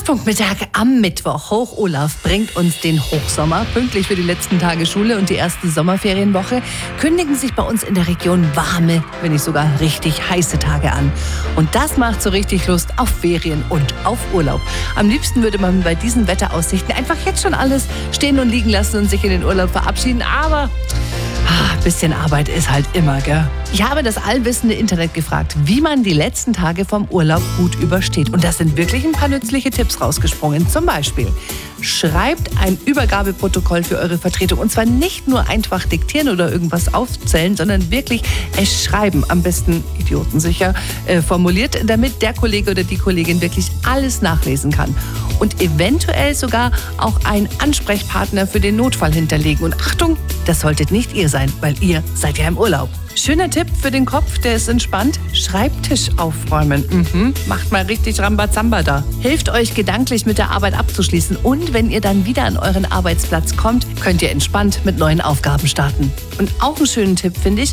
Treffpunkt Mittag am Mittwoch. Hoch-Olaf bringt uns den Hochsommer. Pünktlich für die letzten Tage Schule und die erste Sommerferienwoche kündigen sich bei uns in der Region warme, wenn nicht sogar richtig heiße Tage an. Und das macht so richtig Lust auf Ferien und auf Urlaub. Am liebsten würde man bei diesen Wetteraussichten einfach jetzt schon alles stehen und liegen lassen und sich in den Urlaub verabschieden. Aber ein bisschen Arbeit ist halt immer, gell? Ich habe das allwissende Internet gefragt, wie man die letzten Tage vom Urlaub gut übersteht. Und da sind wirklich ein paar nützliche Tipps rausgesprungen. Zum Beispiel, schreibt ein Übergabeprotokoll für eure Vertretung. Und zwar nicht nur einfach diktieren oder irgendwas aufzählen, sondern wirklich es schreiben. Am besten idiotensicher formuliert, damit der Kollege oder die Kollegin wirklich alles nachlesen kann. Und eventuell sogar auch einen Ansprechpartner für den Notfall hinterlegen. Und Achtung, das solltet nicht ihr sein, weil ihr seid ja im Urlaub. Schöner Tipp für den Kopf, der ist entspannt. Schreibtisch aufräumen. Macht mal richtig Rambazamba da. Hilft euch gedanklich mit der Arbeit abzuschließen. Und wenn ihr dann wieder an euren Arbeitsplatz kommt, könnt ihr entspannt mit neuen Aufgaben starten. Und auch einen schönen Tipp finde ich,